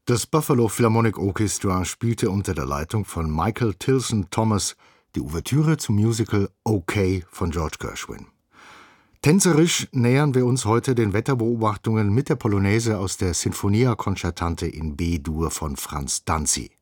Das Buffalo Philharmonic Orchestra spielte unter der Leitung von Michael Tilson Thomas die Ouvertüre zum Musical Okay von George Gershwin. Tänzerisch nähern wir uns heute den Wetterbeobachtungen mit der Polonaise aus der Sinfonia Concertante in B-Dur von Franz Danzi.